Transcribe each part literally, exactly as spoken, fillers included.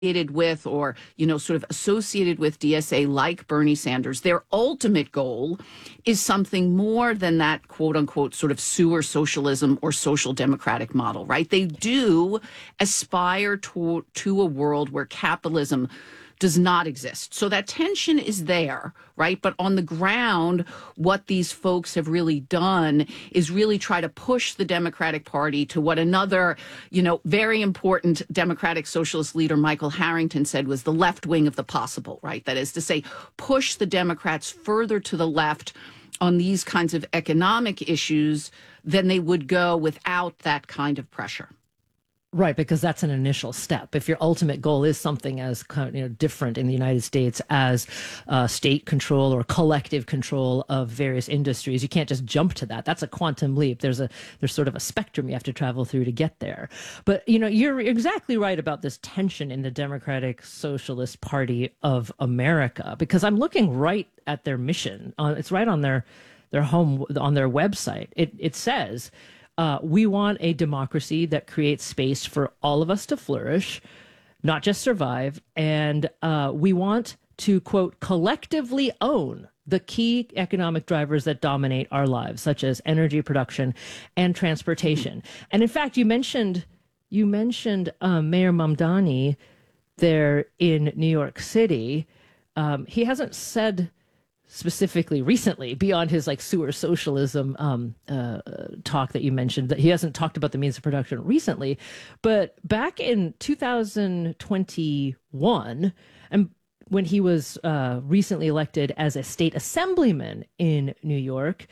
with or, you know, sort of associated with D S A like Bernie Sanders, their ultimate goal is something more than that quote unquote sort of sewer socialism or social democratic model, right? They do aspire to, to a world where capitalism does not exist. So that tension is there, right? But on the ground, what these folks have really done is really try to push the Democratic Party to what another, you know, very important Democratic Socialist leader, Michael Harrington, said was the left wing of the possible, right? That is to say, push the Democrats further to the left on these kinds of economic issues than they would go without that kind of pressure. Right, because that's an initial step. If your ultimate goal is something as kind of, you know, different in the United States as uh, state control or collective control of various industries, you can't just jump to that. That's a quantum leap. There's a there's sort of a spectrum you have to travel through to get there. But you know, you're exactly right about this tension in the Democratic Socialist Party of America, because I'm looking right at their mission. Uh, it's right on their their home on their website. It it says. Uh, we want a democracy that creates space for all of us to flourish, not just survive. And uh, we want to, quote, collectively own the key economic drivers that dominate our lives, such as energy production and transportation. And in fact, you mentioned you mentioned um, Mayor Mamdani there in New York City. Um, he hasn't said specifically recently, beyond his like sewer socialism um, uh, talk that you mentioned, that he hasn't talked about the means of production recently. But back in two thousand twenty-one, and when he was uh, recently elected as a state assemblyman in New York,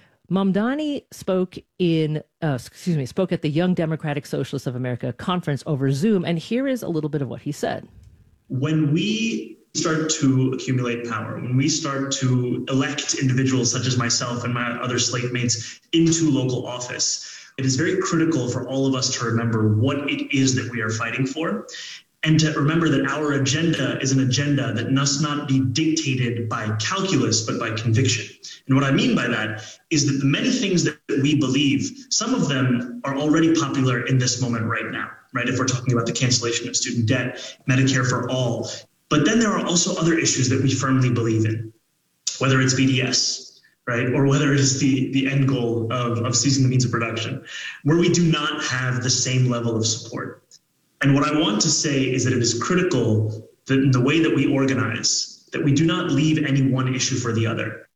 Mamdani spoke in, uh, excuse me, spoke at the Young Democratic Socialists of America conference over Zoom. And here is a little bit of what he said. When we start to accumulate power, when we start to elect individuals such as myself and my other slate mates into local office, it is very critical for all of us to remember what it is that we are fighting for, and to remember that our agenda is an agenda that must not be dictated by calculus, but by conviction. And what I mean by that is that the many things that we believe, some of them are already popular in this moment right now, right? If we're talking about the cancellation of student debt, Medicare for all. But then there are also other issues that we firmly believe in, whether it's B D S, right? Or whether it is the, the end goal of, of seizing the means of production, where we do not have the same level of support. And what I want to say is that it is critical that in the way that we organize, that we do not leave any one issue for the other.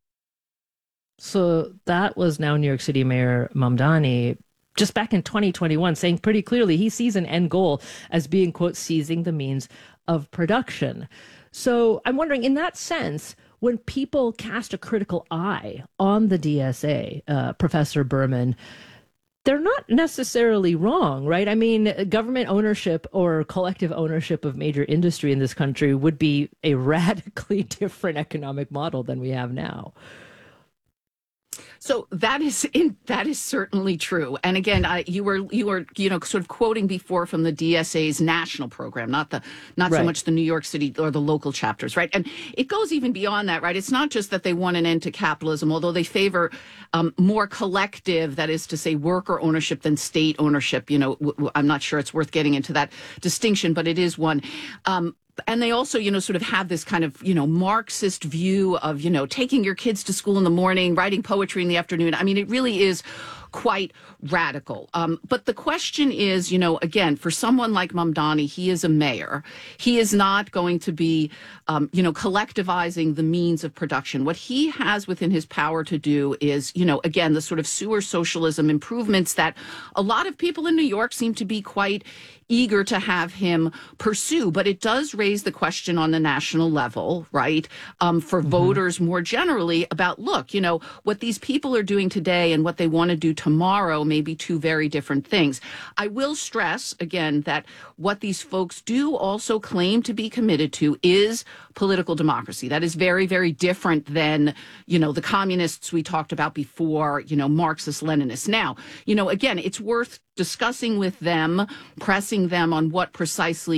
So that was now New York City Mayor Mamdani just back in twenty twenty-one saying pretty clearly he sees an end goal as being, quote, seizing the means of production. So I'm wondering, in that sense, when people cast a critical eye on the D S A, uh, Professor Berman, they're not necessarily wrong, right? I mean, government ownership or collective ownership of major industry in this country would be a radically different economic model than we have now. So that is in, that is certainly true. And again, I, you were you were you know sort of quoting before from the D S A's national program, not the not right. so much the New York City or the local chapters, right? And it goes even beyond that, right? It's not just that they want an end to capitalism, although they favor um, more collective, that is to say, worker ownership than state ownership. You know, w- w- I'm not sure it's worth getting into that distinction, but it is one. Um, And they also, you know, sort of have this kind of, you know, Marxist view of, you know, taking your kids to school in the morning, writing poetry in the afternoon. I mean, it really is quite radical. Um, but the question is, you know, again, for someone like Mamdani, he is a mayor. He is not going to be, um, you know, collectivizing the means of production. What he has within his power to do is, you know, again, the sort of sewer socialism improvements that a lot of people in New York seem to be quite eager to have him pursue. But it does raise the question on the national level, right, um, for mm-hmm. voters more generally about, look, you know, what these people are doing today and what they want to do tomorrow may be two very different things. I will stress, again, that what these folks do also claim to be committed to is political democracy. That is very, very different than, you know, the communists we talked about before, you know, Marxist Leninists. Now, you know, again, it's worth discussing with them, pressing them on what precisely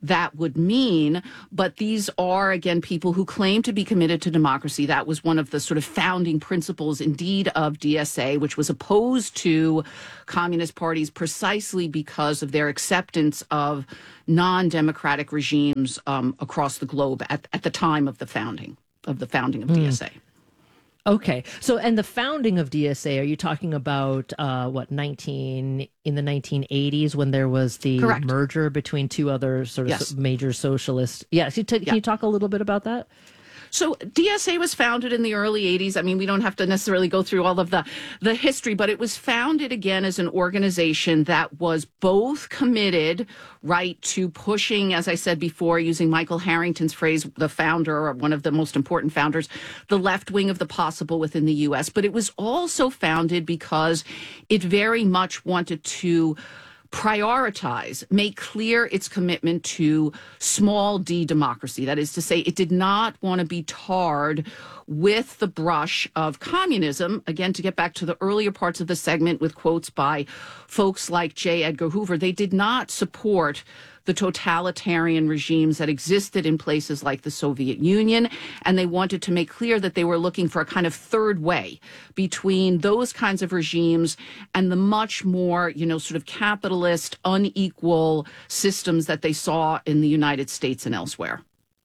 that would mean. But these are, again, people who claim to be committed to democracy. That was one of the sort of founding principles, indeed, of D S A, which was opposed to communist parties precisely because of their acceptance of non-democratic regimes um, across the globe at, at the time of the founding of the founding of mm. D S A. Okay. So, and the founding of D S A, are you talking about uh, what, nineteen in the nineteen eighties when there was the Correct. merger between two other sort of yes. major socialist? Yes. Can you, t- can yeah. you talk a little bit about that? So D S A was founded in the early eighties. I mean, we don't have to necessarily go through all of the, the history, but it was founded again as an organization that was both committed, right, to pushing, as I said before, using Michael Harrington's phrase, the founder, or one of the most important founders, the left wing of the possible within the U S. But it was also founded because it very much wanted to prioritize, make clear its commitment to small d democracy. That is to say, it did not want to be tarred with the brush of communism. Again, to get back to the earlier parts of the segment with quotes by folks like J. Edgar Hoover, they did not support the totalitarian regimes that existed in places like the Soviet Union. And they wanted to make clear that they were looking for a kind of third way between those kinds of regimes and the much more, you know, sort of capitalist, unequal systems that they saw in the United States and elsewhere.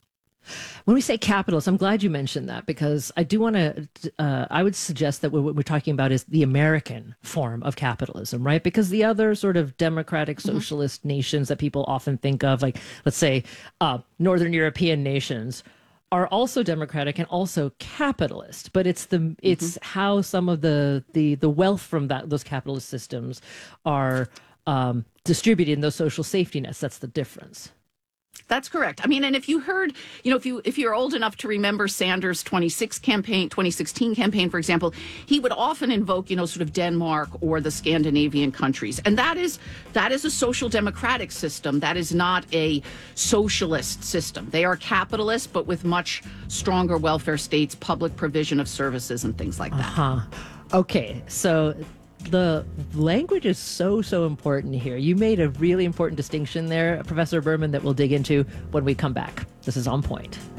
When we say capitalist, I'm glad you mentioned that, because I do want to, uh, I would suggest that what we're talking about is the American form of capitalism, right? Because the other sort of democratic socialist mm-hmm. nations that people often think of, like, let's say, uh, Northern European nations, are also democratic and also capitalist, but it's the it's mm-hmm. how some of the the the wealth from that those capitalist systems are um, distributed in those social safety nets. That's the difference. That's correct. I mean, and if you heard, you know, if you if you're old enough to remember Sanders' twenty-six campaign, twenty sixteen campaign, for example, he would often invoke, you know, sort of Denmark or the Scandinavian countries. And that is that is a social democratic system. That is not a socialist system. They are capitalist, but with much stronger welfare states, public provision of services and things like that. Uh-huh. Okay. So the language is so, so important here. You made a really important distinction there, Professor Berman, that we'll dig into when we come back. This is On Point.